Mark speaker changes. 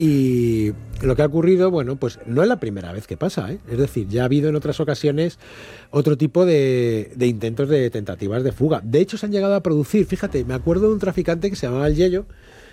Speaker 1: Y lo que ha ocurrido, bueno, pues no es la primera vez que pasa, ¿eh? Es decir, ya ha habido en otras ocasiones otro tipo de intentos de tentativas de fuga. De hecho, se han llegado a producir, fíjate, me acuerdo de un traficante que se llamaba el Yello,